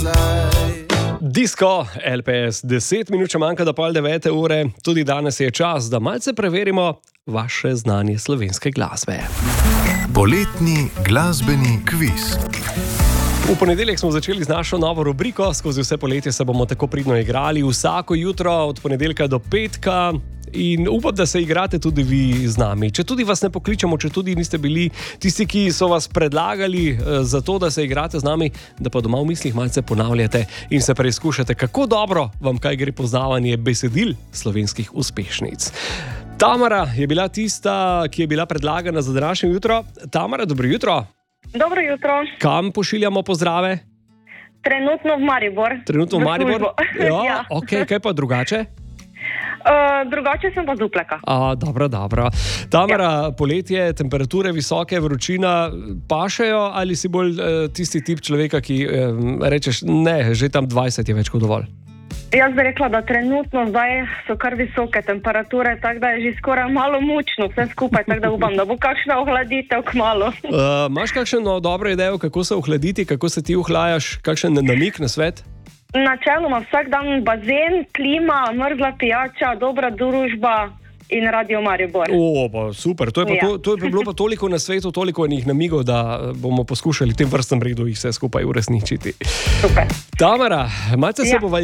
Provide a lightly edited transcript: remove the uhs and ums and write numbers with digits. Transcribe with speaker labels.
Speaker 1: nazaj.
Speaker 2: Disko, LPS, 10 minut, če manjka do 8:30. Tudi danes je čas, da malce preverimo vaše znanje slovenske glasbe.
Speaker 1: Poletni glasbeni kviz.
Speaker 2: V ponedeljek smo začeli z našo novo rubriko. Skozi vse poletje se bomo tako pridno igrali vsako jutro od ponedeljka do petka. In upam, da se igrate tudi vi z nami. Če tudi vas ne pokličemo, če tudi niste bili tisti, ki so vas predlagali za to, da se igrate z nami, da pa doma v mislih malce ponavljate in se preizkušate, kako dobro vam kaj gre poznavanje besedil slovenskih uspešnic. Tamara je bila tista, ki je bila predlagana za današnje jutro. Tamara, dobro jutro.
Speaker 3: Dobro jutro.
Speaker 2: Kam pošiljamo pozdrave?
Speaker 3: Trenutno v Maribor.
Speaker 2: Trenutno v Maribor?
Speaker 3: Ja.
Speaker 2: Okay, kaj pa drugače?
Speaker 3: Drugače sem pa z Dupleka.
Speaker 2: Dobro. Tamara, poletje, temperature visoke, vročina pašejo ali si bolj tisti tip človeka, ki rečeš, ne, že tam 20 je več kot dovolj?
Speaker 3: Jaz bi rekla, da trenutno zdaj so kar visoke temperature, tako da je že skoraj malo mučno vse skupaj, tako da upam, da bo kakšna ohladitev kmalu.
Speaker 2: Imaš kakšno dobro idejo, kako se ohladiti, kako se ti ohlajaš, kakšen namig na svet?
Speaker 3: Načeloma vsak dan bazen, klima, mrzla pijača, dobra družba in Radio Maribor.
Speaker 2: Pa super, to je pa bilo pa toliko na svetu, toliko enih namigov, da bomo poskušali v tem vrstnem redu jih vse skupaj uresničiti.
Speaker 3: Super.
Speaker 2: Tamara, malce se bova